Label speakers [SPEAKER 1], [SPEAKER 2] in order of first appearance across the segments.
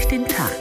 [SPEAKER 1] den Tag.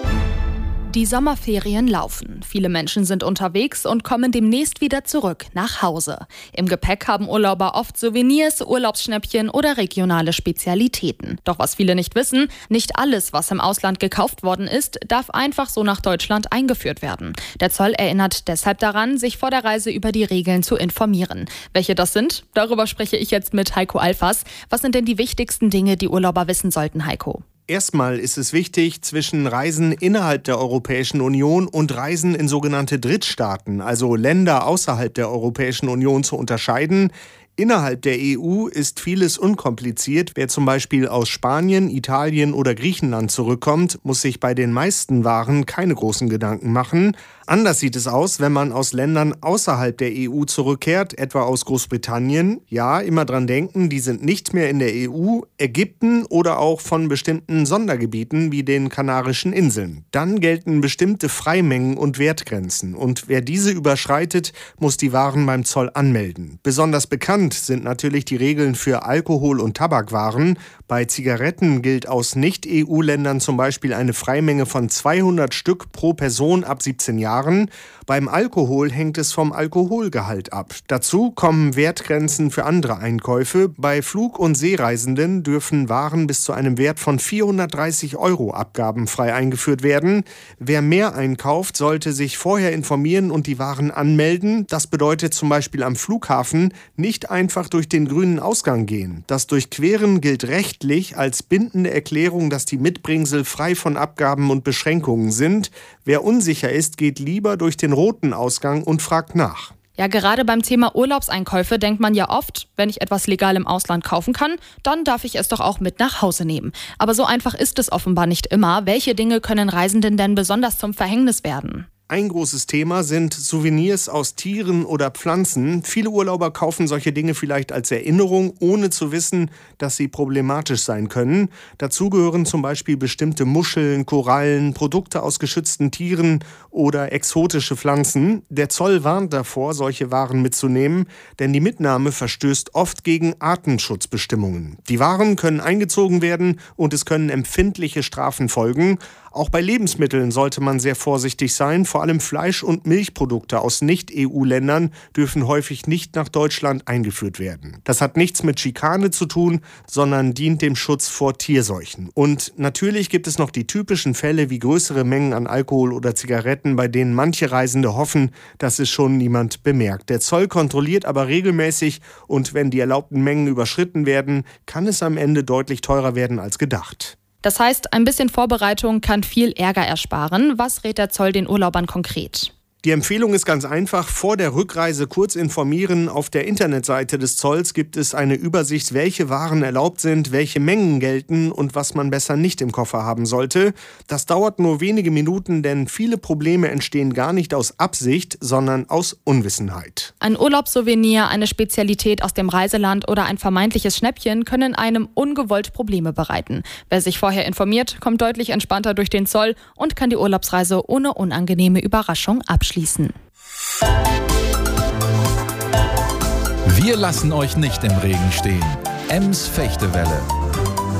[SPEAKER 2] Die Sommerferien laufen. Viele Menschen sind unterwegs und kommen demnächst wieder zurück nach Hause. Im Gepäck haben Urlauber oft Souvenirs, Urlaubsschnäppchen oder regionale Spezialitäten. Doch was viele nicht wissen, nicht alles, was im Ausland gekauft worden ist, darf einfach so nach Deutschland eingeführt werden. Der Zoll erinnert deshalb daran, sich vor der Reise über die Regeln zu informieren. Welche das sind? Darüber spreche ich jetzt mit Heiko Alfas. Was sind denn die wichtigsten Dinge, die Urlauber wissen sollten, Heiko?
[SPEAKER 3] Erstmal ist es wichtig, zwischen Reisen innerhalb der Europäischen Union und Reisen in sogenannte Drittstaaten, also Länder außerhalb der Europäischen Union, zu unterscheiden. Innerhalb der EU ist vieles unkompliziert. Wer zum Beispiel aus Spanien, Italien oder Griechenland zurückkommt, muss sich bei den meisten Waren keine großen Gedanken machen. Anders sieht es aus, wenn man aus Ländern außerhalb der EU zurückkehrt, etwa aus Großbritannien. Ja, immer dran denken, die sind nicht mehr in der EU, Ägypten oder auch von bestimmten Sondergebieten wie den Kanarischen Inseln. Dann gelten bestimmte Freimengen und Wertgrenzen. Und wer diese überschreitet, muss die Waren beim Zoll anmelden. Besonders bekannt sind natürlich die Regeln für Alkohol- und Tabakwaren. Bei Zigaretten gilt aus Nicht-EU-Ländern zum Beispiel eine Freimenge von 200 Stück pro Person ab 17 Jahren. Beim Alkohol hängt es vom Alkoholgehalt ab. Dazu kommen Wertgrenzen für andere Einkäufe. Bei Flug- und Seereisenden dürfen Waren bis zu einem Wert von 430 € abgabenfrei eingeführt werden. Wer mehr einkauft, sollte sich vorher informieren und die Waren anmelden. Das bedeutet zum Beispiel am Flughafen nicht einfach durch den grünen Ausgang gehen. Das Durchqueren gilt rechtlich als bindende Erklärung, dass die Mitbringsel frei von Abgaben und Beschränkungen sind. Wer unsicher ist, geht lieber durch den roten Ausgang und fragt nach.
[SPEAKER 2] Ja, gerade beim Thema Urlaubseinkäufe denkt man ja oft, wenn ich etwas legal im Ausland kaufen kann, dann darf ich es doch auch mit nach Hause nehmen. Aber so einfach ist es offenbar nicht immer. Welche Dinge können Reisenden denn besonders zum Verhängnis werden?
[SPEAKER 3] Ein großes Thema sind Souvenirs aus Tieren oder Pflanzen. Viele Urlauber kaufen solche Dinge vielleicht als Erinnerung, ohne zu wissen, dass sie problematisch sein können. Dazu gehören zum Beispiel bestimmte Muscheln, Korallen, Produkte aus geschützten Tieren oder exotische Pflanzen. Der Zoll warnt davor, solche Waren mitzunehmen, denn die Mitnahme verstößt oft gegen Artenschutzbestimmungen. Die Waren können eingezogen werden und es können empfindliche Strafen folgen. Auch bei Lebensmitteln sollte man sehr vorsichtig sein. Vor allem Fleisch- und Milchprodukte aus Nicht-EU-Ländern dürfen häufig nicht nach Deutschland eingeführt werden. Das hat nichts mit Schikane zu tun, sondern dient dem Schutz vor Tierseuchen. Und natürlich gibt es noch die typischen Fälle wie größere Mengen an Alkohol oder Zigaretten, bei denen manche Reisende hoffen, dass es schon niemand bemerkt. Der Zoll kontrolliert aber regelmäßig und wenn die erlaubten Mengen überschritten werden, kann es am Ende deutlich teurer werden als gedacht.
[SPEAKER 2] Das heißt, ein bisschen Vorbereitung kann viel Ärger ersparen. Was rät der Zoll den Urlaubern konkret?
[SPEAKER 3] Die Empfehlung ist ganz einfach, vor der Rückreise kurz informieren. Auf der Internetseite des Zolls gibt es eine Übersicht, welche Waren erlaubt sind, welche Mengen gelten und was man besser nicht im Koffer haben sollte. Das dauert nur wenige Minuten, denn viele Probleme entstehen gar nicht aus Absicht, sondern aus Unwissenheit.
[SPEAKER 2] Ein Urlaubssouvenir, eine Spezialität aus dem Reiseland oder ein vermeintliches Schnäppchen können einem ungewollt Probleme bereiten. Wer sich vorher informiert, kommt deutlich entspannter durch den Zoll und kann die Urlaubsreise ohne unangenehme Überraschung abschließen.
[SPEAKER 4] Wir lassen euch nicht im Regen stehen. Ems Fechtewelle.